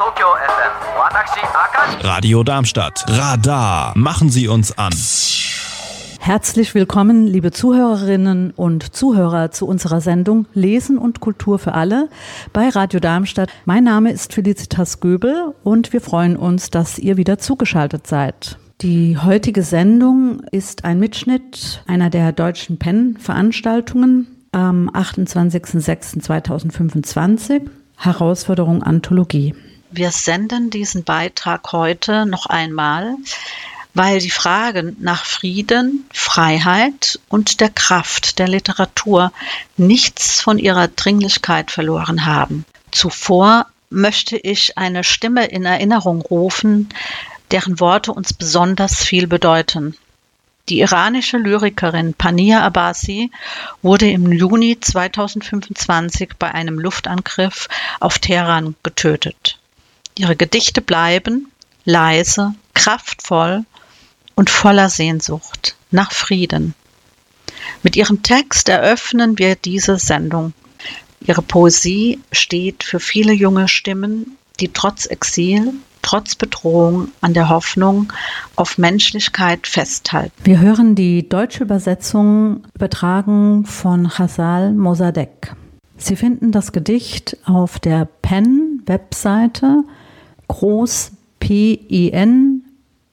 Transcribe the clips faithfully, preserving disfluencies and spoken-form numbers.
Radio Darmstadt. Radar. Machen Sie uns an. Herzlich willkommen, liebe Zuhörerinnen und Zuhörer, zu unserer Sendung Lesen und Kultur für alle bei Radio Darmstadt. Mein Name ist Felicitas Göbel und wir freuen uns, dass ihr wieder zugeschaltet seid. Die heutige Sendung ist ein Mitschnitt einer der Deutschen Pen-Veranstaltungen am achtundzwanzigsten sechsten zweitausendfünfundzwanzig, Herausforderung Anthologie. Wir senden diesen Beitrag heute noch einmal, weil die Fragen nach Frieden, Freiheit und der Kraft der Literatur nichts von ihrer Dringlichkeit verloren haben. Zuvor möchte ich eine Stimme in Erinnerung rufen, deren Worte uns besonders viel bedeuten. Die iranische Lyrikerin Pania Abbasi wurde im Juni zweitausendfünfundzwanzig bei einem Luftangriff auf Teheran getötet. Ihre Gedichte bleiben leise, kraftvoll und voller Sehnsucht nach Frieden. Mit ihrem Text eröffnen wir diese Sendung. Ihre Poesie steht für viele junge Stimmen, die trotz Exil, trotz Bedrohung an der Hoffnung auf Menschlichkeit festhalten. Wir hören die deutsche Übersetzung, übertragen von Ghazal Mossadegh. Sie finden das Gedicht auf der Pen-Webseite groß pen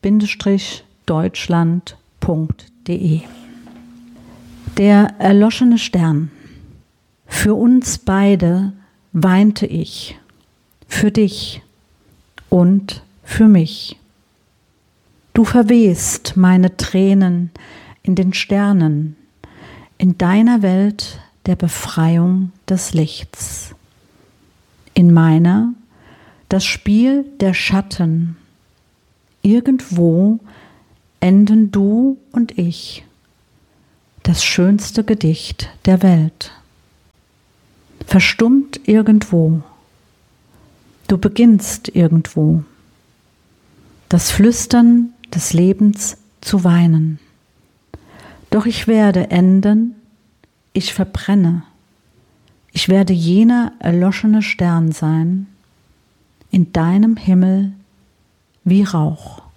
Deutschland punkt de. Der erloschene Stern. Für uns beide weinte ich, für dich und für mich. Du verwehst meine Tränen in den Sternen, in deiner Welt der Befreiung des Lichts. In meiner das Spiel der Schatten. Irgendwo enden du und ich, das schönste Gedicht der Welt. Verstummt irgendwo. Du beginnst irgendwo, das Flüstern des Lebens zu weinen. Doch ich werde enden, ich verbrenne. Ich werde jener erloschene Stern sein, in deinem Himmel wie Rauch.